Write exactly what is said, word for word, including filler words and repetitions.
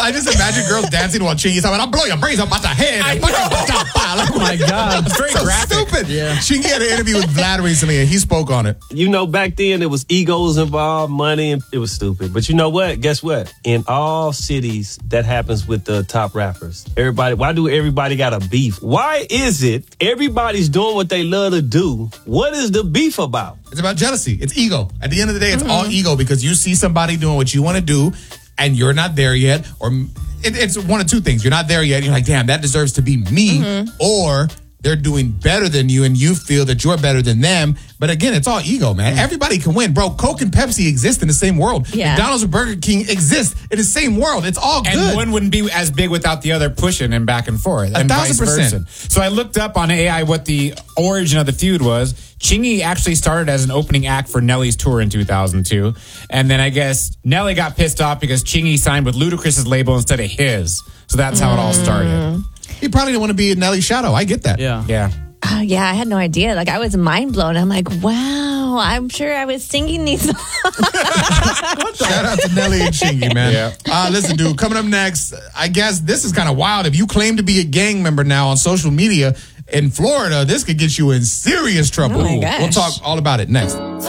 I just imagine girls dancing while Chingy's talking, I'll blow your brains out the head. I know. Oh my God. It's very so graphic. stupid. Yeah. Chingy had an interview with Vlad recently, and he spoke on it. You know, back then there was egos involved, money, and it was stupid. But you know what? Guess what? In all cities, that happens with the top rappers. Everybody, why do everybody got a beef? Why is it everybody's doing what they love to do? What is the beef about? It's about jealousy. It's ego. At the end of the day, it's mm-hmm. all ego because you see somebody doing what you want to do and you're not there yet. Or it, it's one of two things. You're not there yet. And you're like, damn, that deserves to be me. Mm-hmm. Or they're doing better than you and you feel that you're better than them. But again, it's all ego, man. Mm-hmm. Everybody can win. Bro, Coke and Pepsi exist in the same world. Yeah. McDonald's and Burger King exist in the same world. It's all and good. And one wouldn't be as big without the other pushing and back and forth. A and thousand vice percent. versa. So I looked up on A I what the origin of the feud was. Chingy actually started as an opening act for Nelly's tour in two thousand two. And then I guess Nelly got pissed off because Chingy signed with Ludacris's label instead of his. So that's how mm. it all started. He probably didn't want to be in Nelly's shadow. I get that. Yeah. Yeah. Oh, yeah, I had no idea. Like, I was mind blown. I'm like, wow, I'm sure I was singing these songs. Shout out to Nelly and Chingy, man. Yeah. Uh, listen, dude, coming up next, I guess this is kind of wild. If you claim to be a gang member now on social media in Florida, this could get you in serious trouble. Oh my gosh. We'll talk all about it next.